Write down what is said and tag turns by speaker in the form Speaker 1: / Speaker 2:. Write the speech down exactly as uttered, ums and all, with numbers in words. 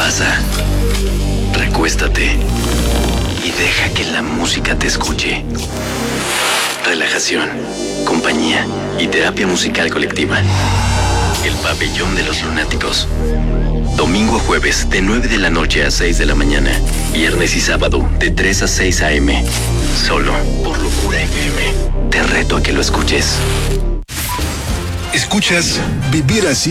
Speaker 1: pasa. Recuéstate y deja que la música te escuche. Relajación, compañía y terapia musical colectiva. El Pabellón de los Lunáticos. Domingo a jueves de nueve de la noche a seis de la mañana. Viernes y sábado de tres a seis a eme. Solo por Locura F M. Te reto a que lo escuches.
Speaker 2: Escuchas Vivir Así